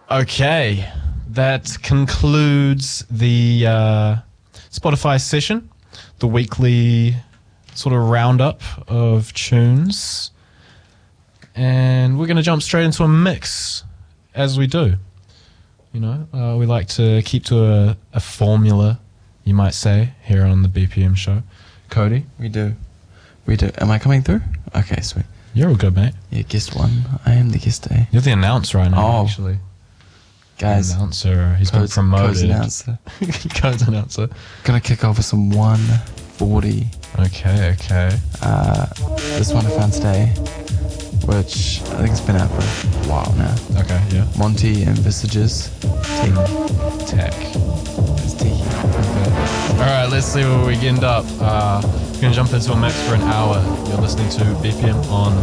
Okay, that concludes the Spotify session, the weekly sort of roundup of tunes. And we're going to jump straight into a mix, as we do. You know, we like to keep to a formula, you might say, here on the BPM show. Cody? We do. Am I coming through? Okay, sweet. You're all good, mate. Yeah, guest one. I am the guest A. You're the announcer right now, actually. Guys. Announcer. He's been promoted. Code's announcer. Code's announcer. Gonna kick off with some 140. Okay. This one I found today, which I think it's been out for a while now. Okay, yeah. Monty and Visages. Tech. It's techie. Okay. Alright, let's see where we end up. We're going to jump into a mix for an hour. You're listening to BPM on